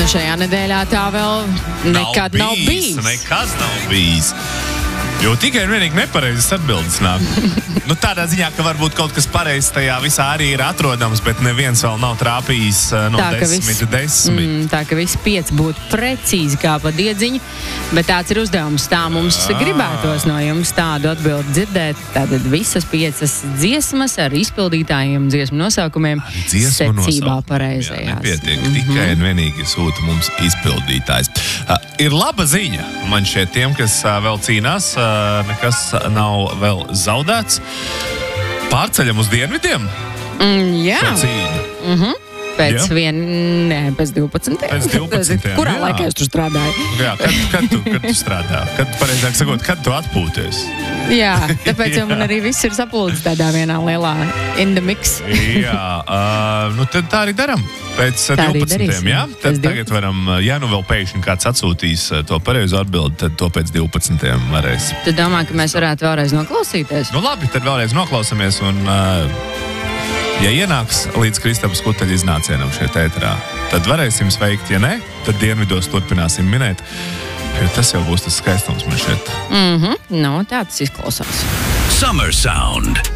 Bet šajā nedēļā tā vēl nekad nav bijis. Nekas nav bijis. Jo tikai un vienīgi nepareizas atbildes nāk. Tādā ziņā, ka varbūt kaut kas pareizs tajā visā arī ir atrodams, bet neviens vēl nav trāpījis no 10. Tā, ka visi 5 būtu precīzi kā pa diedziņu, bet tāds ir uzdevums. Tā mums gribētos no jums tādu atbildi dzirdēt. Tātad visas 5 dziesmas ar izpildītājiem dziesmu nosaukumiem secībā pareizajās. Nepietiek, tikai un vienīgi sūta mums izpildītājs. Ir laba ziņa man šeit tiem, kas vēl cīnās, nekas nav vēl zaudēts. Pārceļam uz dienvidiem? Jā. Pēc 12. Pēc 12. Kurā laikā es tur strādāju? Jā, kad tu strādā? Kad, pareizāk sakot, kad tu atpūties? Jā, tāpēc jau man arī viss ir sapulcis tādā vienā lielā in the mix. Jā, tad tā arī daram. Pēc 12. Jā? Tad tagad varam, ja nu vēl pēkšņi kāds atsūtīs to pareizo atbildi, tad to pēc 12. varēs. Tu domā, ka mēs varētu vēlreiz noklausīties? Labi, tad vēlreiz noklausamies un... Ja ienāks līdz Kristapas Kuteļa iznācienam šeit ēterā, tad varēsim sveikt, ja ne, tad dienvidos turpināsim minēt, jo tas jau būs tas skaistums man šeit. Tā tas izklausās. Summer Sound.